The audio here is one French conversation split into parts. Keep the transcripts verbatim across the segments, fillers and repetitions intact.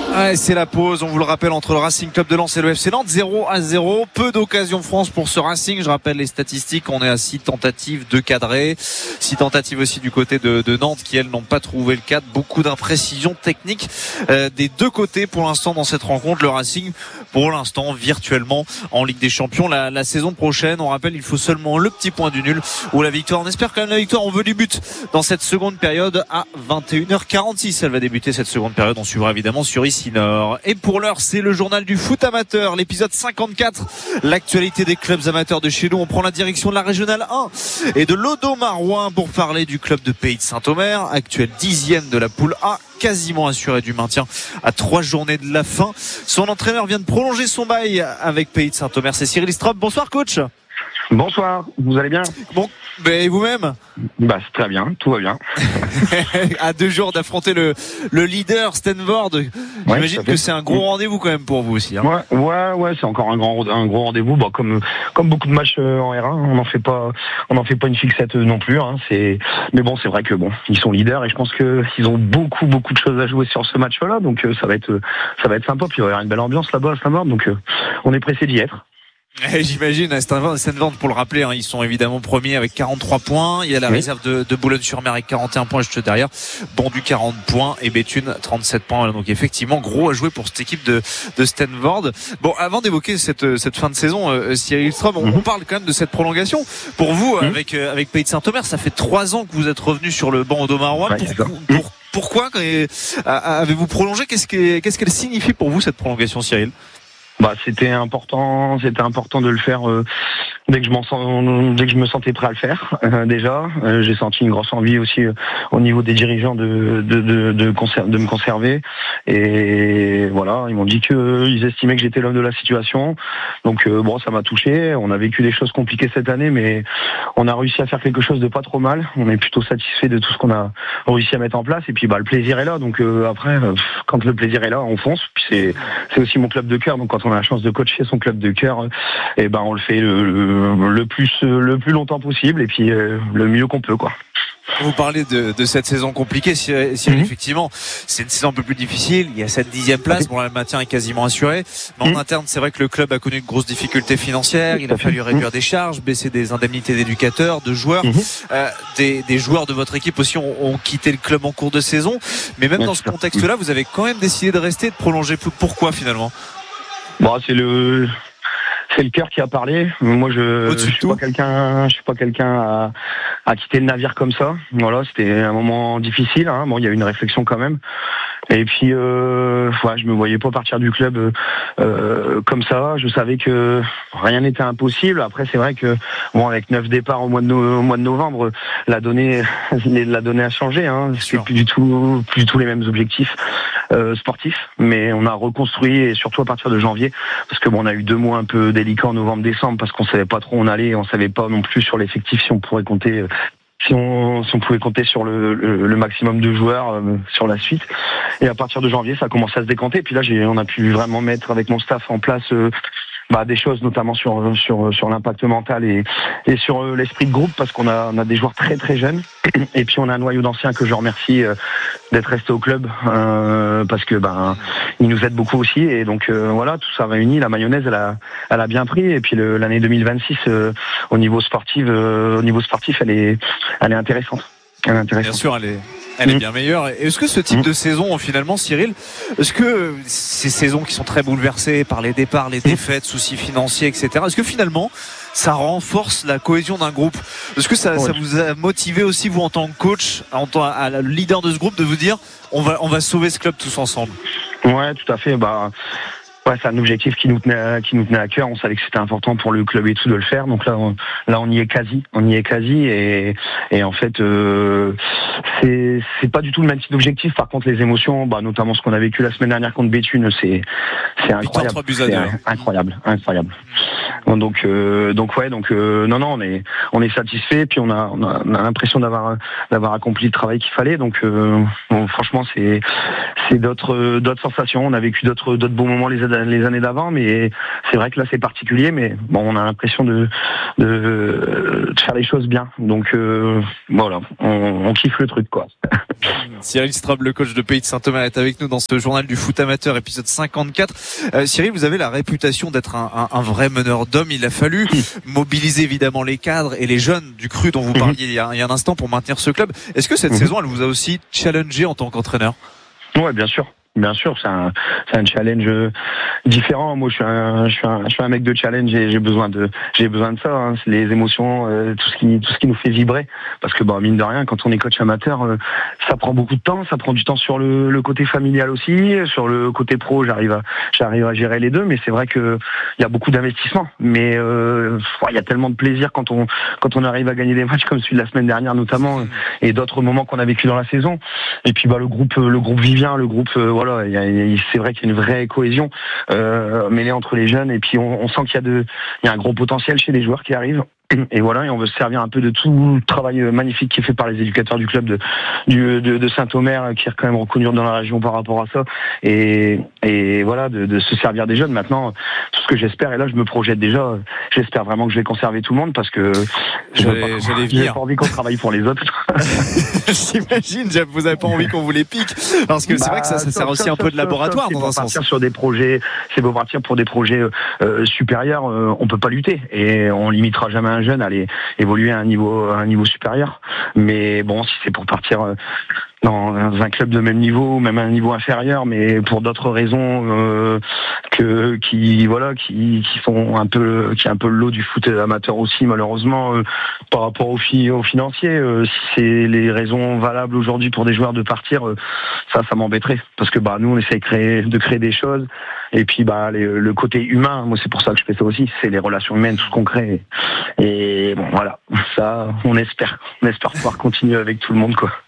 Ouais, c'est la pause, on vous le rappelle, entre le Racing Club de Lens et le F C Nantes, zéro à zéro. Peu d'occasions France pour ce Racing. Je rappelle les statistiques, on est à six tentatives, deux cadrées. six tentatives aussi du côté de, de Nantes qui, elles, n'ont pas trouvé le cadre. Beaucoup d'imprécisions techniques euh, des deux côtés pour l'instant dans cette rencontre. Le Racing, pour l'instant, virtuellement en Ligue des Champions. La, la saison prochaine, on rappelle, il faut seulement le petit point du nul ou la victoire. On espère quand même la victoire. On veut du but dans cette seconde période à vingt et une heures quarante-six. Elle va débuter cette seconde période. On suivra évidemment sur ici Nord. Et pour l'heure, c'est le journal du foot amateur, l'épisode cinquante-quatre. L'actualité des clubs amateurs de chez nous. On prend la direction de la régionale un et de l'Audomarois pour parler du club de Pays de Saint-Omer, actuel dixième de la poule A, quasiment assuré du maintien à trois journées de la fin. Son entraîneur vient de prolonger son bail avec Pays de Saint-Omer. C'est Cyril Strop. Bonsoir coach. Bonsoir, vous allez bien? Bon, ben et vous-même? Bah c'est très bien, tout va bien. À deux jours d'affronter le, le leader Stenvord, j'imagine ouais, que c'est un gros rendez-vous quand même pour vous aussi. Hein. Ouais, ouais, ouais, c'est encore un grand, un gros rendez-vous. Bon, comme comme beaucoup de matchs en R un, on n'en fait pas, on n'en fait pas une fixette non plus. Hein. C'est, mais bon, c'est vrai que bon, ils sont leaders et je pense que ils ont beaucoup, beaucoup de choses à jouer sur ce match-là, donc ça va être, ça va être sympa. Puis il va y avoir une belle ambiance là-bas à Stenvord, donc on est pressé d'y être. Et j'imagine, à Stenvord, pour le rappeler, hein, ils sont évidemment premiers avec quarante-trois points. Il y a la oui. réserve de, de Boulogne-sur-Mer avec quarante et un points juste derrière. Bondu quarante points et Béthune trente-sept points. Donc effectivement, gros à jouer pour cette équipe de, de Stenvord. Bon, avant d'évoquer cette, cette fin de saison, euh, Cyril Strom, on, mm-hmm. on parle quand même de cette prolongation. Pour vous, mm-hmm. avec, euh, avec Pays de Saint-Omer, ça fait trois ans que vous êtes revenu sur le banc audomarois. Ouais, pour, pour, pourquoi euh, avez-vous prolongé? Qu'est-ce que, qu'est-ce qu'elle signifie pour vous, cette prolongation, Cyril? Bah, c'était important, c'était important de le faire euh, dès que je m'en sens, dès que je me sentais prêt à le faire. Euh, déjà, euh, j'ai senti une grosse envie aussi euh, au niveau des dirigeants de de de de, conser- de me conserver. Et voilà, ils m'ont dit que euh, ils estimaient que j'étais l'homme de la situation. Donc euh, bon, ça m'a touché. On a vécu des choses compliquées cette année, mais on a réussi à faire quelque chose de pas trop mal. On est plutôt satisfait de tout ce qu'on a réussi à mettre en place. Et puis bah le plaisir est là. Donc euh, après, euh, quand le plaisir est là, on fonce. Puis c'est c'est aussi mon club de cœur. Donc quand on on a la chance de coacher son club de cœur, et ben on le fait le, le, le plus le plus longtemps possible et puis euh, le mieux qu'on peut quoi. Vous parlez de, de cette saison compliquée, si, si mmh. effectivement c'est une saison un peu plus difficile. Il y a cette dixième place, bon le maintien est quasiment assuré. Mais mmh. en interne, c'est vrai que le club a connu de grosses difficultés financières. Il a fallu réduire mmh. des charges, baisser des indemnités d'éducateurs, de joueurs. Mmh. Euh, des, des joueurs de votre équipe aussi ont, ont quitté le club en cours de saison. Mais même mmh. dans ce contexte-là, vous avez quand même décidé de rester, de prolonger. Pourquoi finalement? Bon, c'est le c'est le cœur qui a parlé. Moi, je je suis pas quelqu'un, je suis pas quelqu'un à, à quitter le navire comme ça. Voilà, c'était un moment difficile. Hein. Bon, il y a eu une réflexion quand même. Et puis, euh, ouais, je me voyais pas partir du club euh, comme ça. Je savais que rien n'était impossible. Après, c'est vrai que bon, avec neuf départs au mois de, no- au mois de novembre, la donnée, la donnée a changé. Hein. C'est plus du tout, plus du tout les mêmes objectifs euh, sportifs. Mais on a reconstruit et surtout à partir de janvier, parce que bon, on a eu deux mois un peu délicats en novembre-décembre parce qu'on savait pas trop où on allait, on savait pas non plus sur l'effectif si on pourrait compter. Euh, Si on, si on pouvait compter sur le, le, le maximum de joueurs euh, sur la suite. Et à partir de janvier, ça a commencé à se décanter. Et puis là, j'ai, on a pu vraiment mettre avec mon staff en place euh, bah, des choses, notamment sur sur sur l'impact mental et et sur euh, l'esprit de groupe, parce qu'on a on a des joueurs très très jeunes. Et puis on a un noyau d'anciens que je remercie euh, d'être resté au club euh, parce que ben ils nous aident beaucoup aussi. Et donc euh, voilà, tout ça réuni, la mayonnaise, elle a elle a bien pris. Et puis le, l'année deux mille vingt-six euh, au niveau sportif, euh, au niveau sportif, elle est elle est intéressante. Elle est intéressante. Bien sûr, elle est. Elle est bien meilleure. Est-ce que ce type de saison, finalement, Cyril, est-ce que ces saisons qui sont très bouleversées par les départs, les défaites, soucis financiers, et cetera, est-ce que finalement, ça renforce la cohésion d'un groupe? Est-ce que ça, ouais. ça vous a motivé aussi, vous, en tant que coach, en tant que leader de ce groupe, de vous dire, on va, on va sauver ce club tous ensemble? Ouais, tout à fait. Bah, ouais, c'est un objectif qui nous tenait, qui nous tenait à cœur. On savait que c'était important pour le club et tout de le faire. Donc là, on, là, on y est quasi, on y est quasi. Et, et en fait, euh, c'est, c'est pas du tout le même type d'objectif. Par contre, les émotions, bah, notamment ce qu'on a vécu la semaine dernière contre Béthune, c'est, c'est incroyable. C'est incroyable, incroyable. Donc euh, donc ouais donc euh, non non on est on est satisfait, puis on a on a, on a l'impression d'avoir d'avoir accompli le travail qu'il fallait. Donc euh, bon, franchement c'est c'est d'autres d'autres sensations. On a vécu d'autres d'autres bons moments les les années d'avant, mais c'est vrai que là c'est particulier. Mais bon, on a l'impression de de, de faire les choses bien. Donc euh, voilà, on, on kiffe le truc quoi. Cyril Straub, le coach de Pays de Saint-Omer, est avec nous dans ce journal du foot amateur, épisode cinquante-quatre. Euh, Cyril, vous avez la réputation d'être un, un, un vrai meneur d'hommes. Il a fallu mobiliser évidemment les cadres et les jeunes du cru dont vous parliez il y a, il y a un instant pour maintenir ce club. Est-ce que cette mmh. saison, elle vous a aussi challengé en tant qu'entraîneur ? Ouais, bien sûr. Bien sûr, c'est un, c'est un challenge différent. Moi, je suis un, je suis un, je suis un mec de challenge et j'ai besoin de, j'ai besoin de ça. Hein. C'est les émotions, euh, tout ce qui, tout ce qui nous fait vibrer. Parce que, bah, mine de rien, quand on est coach amateur, euh, ça prend beaucoup de temps. Ça prend du temps sur le, le côté familial aussi, sur le côté pro. J'arrive à, j'arrive à gérer les deux. Mais c'est vrai que il y a beaucoup d'investissement. Mais euh, il y a tellement de plaisir quand on, quand on arrive à gagner des matchs comme celui de la semaine dernière notamment, et d'autres moments qu'on a vécu dans la saison. Et puis, bah, le groupe, le groupe Vivien, le groupe, euh, voilà. Il y a, c'est vrai qu'il y a une vraie cohésion euh, mêlée entre les jeunes, et puis on, on sent qu'il y a de, il y a un gros potentiel chez les joueurs qui arrivent. Et voilà, et on veut se servir un peu de tout le travail magnifique qui est fait par les éducateurs du club de, du, de, de Saint-Omer, qui est quand même reconnu dans la région par rapport à ça. Et, et voilà, de, de se servir des jeunes. Maintenant, tout ce que j'espère, et là je me projette déjà, j'espère vraiment que je vais conserver tout le monde, parce que je n'ai pas, pas envie qu'on travaille pour les autres. J'imagine, vous n'avez pas envie qu'on vous les pique, parce que bah, c'est vrai que ça, ça sert aussi ça, un peu de laboratoire dans un sens. Partir sur des projets, c'est pour partir pour des projets euh, supérieurs, euh, on peut pas lutter, et on limitera jamais un jeune à aller évoluer à un niveau, à un niveau supérieur. Mais bon, si c'est pour partir euh, dans un club de même niveau, même à un niveau inférieur, mais pour d'autres raisons euh, que qui voilà, qui, qui sont un peu, qui est un peu le lot du foot amateur aussi, malheureusement, euh, par rapport aux, fi- aux financiers. Euh, si c'est les raisons valables aujourd'hui pour des joueurs de partir, euh, ça, ça m'embêterait, parce que bah nous, on essaie de créer, de créer des choses. Et puis bah les, le côté humain, moi c'est pour ça que je fais ça aussi, c'est les relations humaines, tout ce qu'on crée. Et bon voilà, ça on espère, on espère pouvoir continuer avec tout le monde quoi.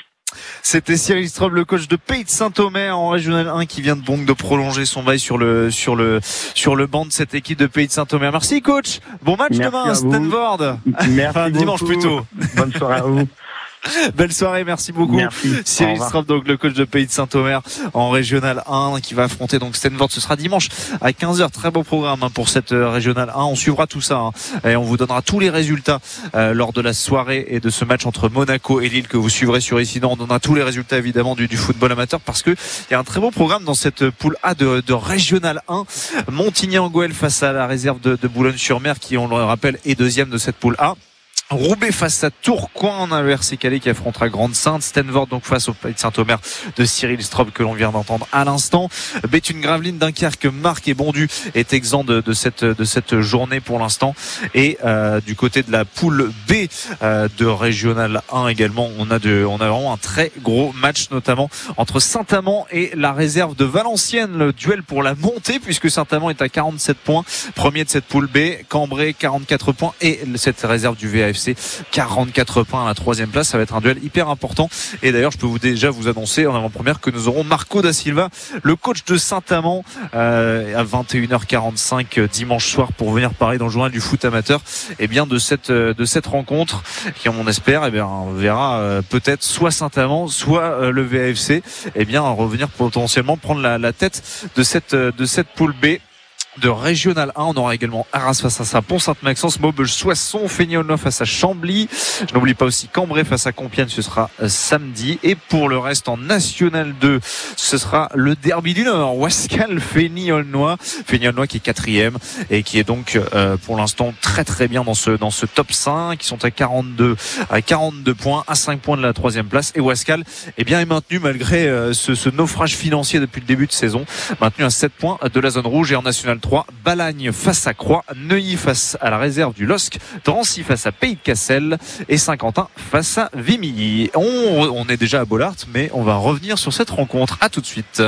C'était Cyril Straub, le coach de Pays de Saint-Omer en Régional un, qui vient donc de prolonger son bail sur le sur le sur le banc de cette équipe de Pays de Saint-Omer. Merci coach. Bon match merci demain à Stanford. Merci enfin, dimanche plutôt. Bonne soirée à vous. Belle soirée, merci beaucoup. Merci. Cyril Straub, donc le coach de Pays de Saint-Omer en Régional un, qui va affronter donc Stanford. Ce sera dimanche à quinze heures. Très beau programme hein, pour cette euh, Régional un. On suivra tout ça hein, et on vous donnera tous les résultats euh, lors de la soirée et de ce match entre Monaco et Lille que vous suivrez sur Incident. On donnera tous les résultats évidemment du, du football amateur, parce que il y a un très beau programme dans cette poule A de, de Régional un. Montigny-en-Goël face à la réserve de, de Boulogne-sur-Mer, qui, on le rappelle, est deuxième de cette poule A. Roubaix face à Tourcoing, on a le R C Calais qui affrontera Grande-Sainte. Stanford donc face au Pays de Saint-Omer de Cyril Straub que l'on vient d'entendre à l'instant. Béthune-Gravelines, Dunkerque, Marc et Bondu est exempt de, de cette de cette journée pour l'instant. Et euh, du côté de la poule B euh, de Régional un également, on a de on a vraiment un très gros match, notamment entre Saint-Amand et la réserve de Valenciennes, le duel pour la montée, puisque Saint-Amand est à quarante-sept points, premier de cette poule B, Cambrai quarante-quatre points et cette réserve du V A F C quarante-quatre points à la troisième place. Ça va être un duel hyper important, et d'ailleurs je peux vous déjà vous annoncer en avant-première que nous aurons Marco da Silva, le coach de Saint-Amand, euh, à vingt et une heures quarante-cinq dimanche soir, pour venir parler dans le journal du foot amateur et eh bien de cette de cette rencontre qui, on espère, et eh bien on verra euh, peut-être soit Saint-Amand soit euh, le V A F C et eh bien revenir potentiellement prendre la, la tête de cette de cette poule B de Régional un. On aura également Arras face à Saint-Pont, Sainte-Maxence, Maubeuge, Soissons, Fénion face à Chambly. Je n'oublie pas aussi Cambrai face à Compiègne, ce sera euh, samedi. Et pour le reste, en National deux, ce sera le derby du Nord, Wascal Fénion-Noix. Fénion-Noix qui est quatrième et qui est donc euh, pour l'instant très très bien dans ce dans ce top cinq. Ils sont à quarante-deux à quarante-deux points, à cinq points de la troisième place. Et Wascal, eh bien, est maintenu malgré euh, ce, ce naufrage financier depuis le début de saison, maintenu à sept points de la zone rouge. Et en National trois, Balagne face à Croix, Neuilly face à la réserve du L O S C, Drancy face à Pays de Cassel et Saint-Quentin face à Vimilly. On, on est déjà à Bollaert, mais on va revenir sur cette rencontre. À tout de suite.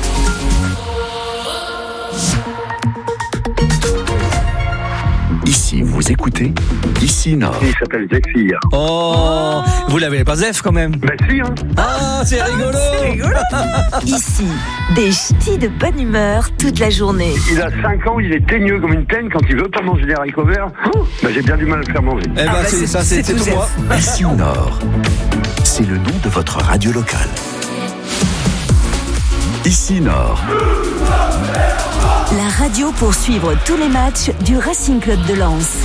Ici Si vous écoutez, ici Nord. Il s'appelle Zephyr. Oh, vous l'avez pas Zef quand même? Ben si, hein. Ah, c'est rigolo. C'est rigolo. Ici, des ch'tis de bonne humeur toute la journée. Il a cinq ans, il est teigneux comme une teigne. Quand il veut pas manger des haricots verts, oh, ben j'ai bien du mal à le faire manger. Eh ben, Ah bah c'est, c'est- ça, c'est, c'est c'est tout tout moi. Ici Nord. C'est le nom de votre radio locale. Ici Nord. La radio pour suivre tous les matchs du Racing Club de Lens.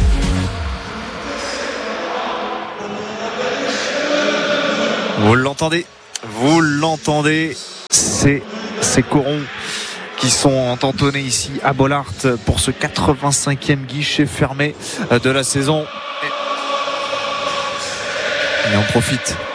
Vous l'entendez, vous l'entendez, c'est ces corons qui sont entonnés ici à Bollaert pour ce quatre-vingt-cinquième guichet fermé de la saison. Et on profite